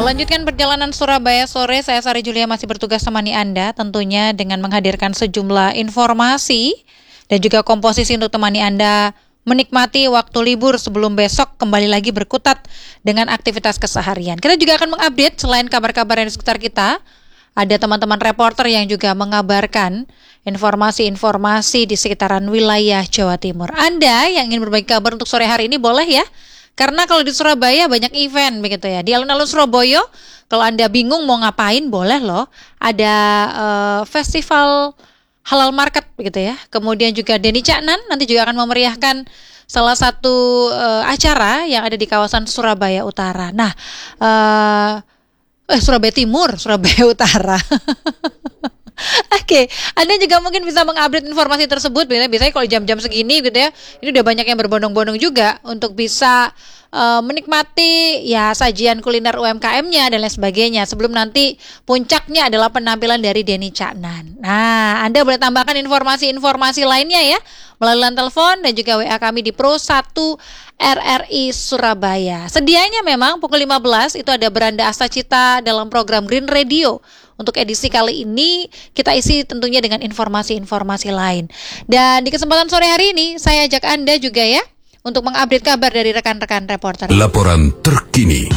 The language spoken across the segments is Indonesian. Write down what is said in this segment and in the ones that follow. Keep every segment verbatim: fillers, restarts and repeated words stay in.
Melanjutkan perjalanan Surabaya sore, saya Sari Julia masih bertugas temani Anda, tentunya dengan menghadirkan sejumlah informasi dan juga komposisi untuk temani Anda menikmati waktu libur sebelum besok kembali lagi berkutat dengan aktivitas keseharian. Kita juga akan mengupdate selain kabar-kabar yang di sekitar kita, ada teman-teman reporter yang juga mengabarkan informasi-informasi di sekitaran wilayah Jawa Timur. Anda yang ingin berbagi kabar untuk sore hari ini boleh ya, karena kalau di Surabaya banyak event begitu ya. Di alun-alun Surabaya, kalau Anda bingung mau ngapain, boleh loh. Ada uh, festival halal market begitu ya. Kemudian juga Denny Caknan nanti juga akan memeriahkan salah satu uh, acara yang ada di kawasan Surabaya Utara. Nah, uh, eh Surabaya Timur, Surabaya Utara. Oke, okay. Anda juga mungkin bisa mengupdate informasi tersebut. Biasanya kalau jam-jam segini gitu ya, ini udah banyak yang berbondong-bondong juga untuk bisa uh, menikmati ya sajian kuliner U M K M-nya dan lain sebagainya. Sebelum nanti puncaknya adalah penampilan dari Denny Caknan. Nah, Anda boleh tambahkan informasi-informasi lainnya ya melalui telepon dan juga W A kami di Pro satu R R I Surabaya. Sedianya memang pukul lima belas itu ada Beranda Asta Cita dalam program Green Radio. Untuk edisi kali ini kita isi tentunya dengan informasi-informasi lain. Dan di kesempatan sore hari ini saya ajak Anda juga ya untuk mengupdate kabar dari rekan-rekan reporter. Laporan terkini.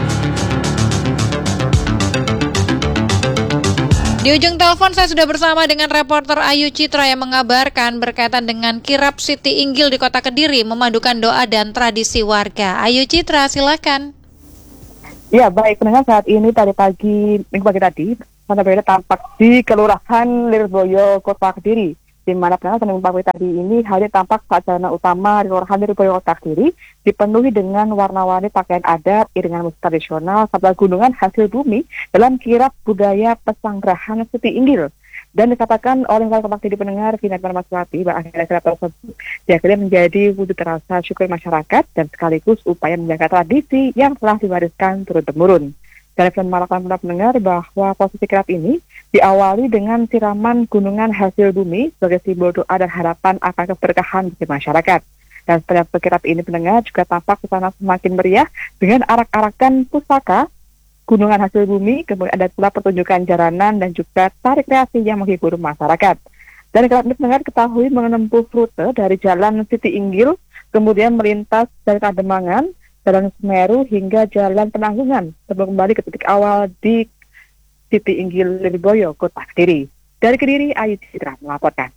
Di ujung telepon saya sudah bersama dengan reporter Ayu Citra yang mengabarkan berkaitan dengan kirap Siti Inggil di Kota Kediri memadukan doa dan tradisi warga. Ayu Citra, silakan. Ya baik, pendengar, saat ini tadi pagi, minggu pagi tadi, Santa Beda tampak di Kelurahan Lirboyo, Kota Kediri, di mana pendengar pada minggu pagi tadi ini hadir tampak sarana utama di Kelurahan Lirboyo, Kota Kediri, dipenuhi dengan warna-warni pakaian adat, iringan musik tradisional, serta gunungan hasil bumi dalam kirap budaya pesanggrahan Siti Inggil. Dan dikatakan oleh wali kota Kediri pendengar Vina Maswati bahwa akhirnya kirap tersebut diakhirnya menjadi wujud rasa syukur masyarakat dan sekaligus upaya menjaga tradisi yang telah diwariskan turun-temurun. Dan Vina melakukan pendengar bahwa posisi kirap ini diawali dengan siraman gunungan hasil bumi sebagai simbol doa dan harapan akan keberkahan bagi masyarakat. Dan setelah kirap ini pendengar juga tampak suasana semakin meriah dengan arak-arakan pusaka gunungan hasil bumi, kemudian ada pula pertunjukan jaranan dan juga tari kreasi yang menghibur masyarakat. Dan kirap ini pendengar ketahui menempuh rute dari Jalan Siti Inggil, kemudian melintas dari Kademangan, Jalan Semeru hingga Jalan Penanggungan, sebelum kembali ke titik awal di Siti Inggil Lirboyo, Kota Kediri. Dari Kediri, Ayu Citra melaporkan.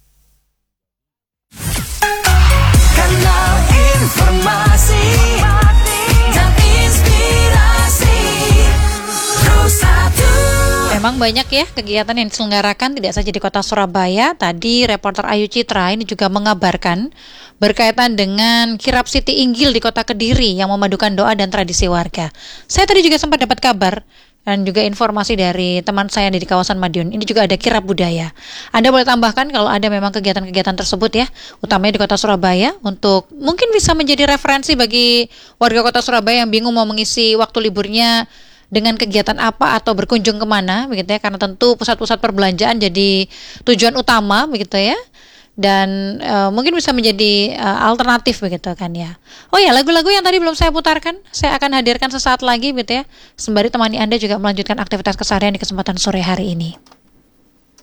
Kanal informasi dan inspirasi. Memang banyak ya kegiatan yang diselenggarakan tidak saja di kota Surabaya. Tadi reporter Ayu Citra ini juga mengabarkan berkaitan dengan kirap Siti Inggil di Kota Kediri yang memadukan doa dan tradisi warga. Saya tadi juga sempat dapat kabar dan juga informasi dari teman saya di kawasan Madiun. Ini juga ada kirap budaya. Anda boleh tambahkan kalau ada memang kegiatan-kegiatan tersebut ya, utamanya di kota Surabaya, untuk mungkin bisa menjadi referensi bagi warga kota Surabaya yang bingung mau mengisi waktu liburnya dengan kegiatan apa atau berkunjung kemana begitu ya, karena tentu pusat-pusat perbelanjaan jadi tujuan utama begitu ya, dan e, mungkin bisa menjadi e, alternatif begitu kan ya. Oh ya, lagu-lagu yang tadi belum saya putarkan saya akan hadirkan sesaat lagi begitu ya, sembari temani Anda juga melanjutkan aktivitas keseharian di kesempatan sore hari ini.